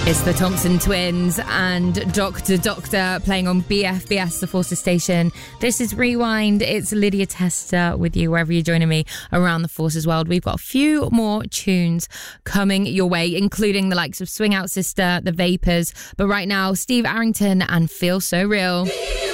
It's the Thompson Twins and Doctor playing on BFBS, the Forces station. This is Rewind. It's Lydia Tester with you wherever you're joining me around the Forces world. We've got a few more tunes coming your way, including the likes of Swing Out Sister, The Vapors. But right now, Steve Arrington and Feel So Real.